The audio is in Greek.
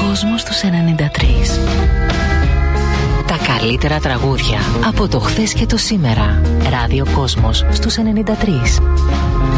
Κόσμος στους 93. Τα καλύτερα τραγούδια από το χθες και το σήμερα. Ράδιο Κόσμος στους 93.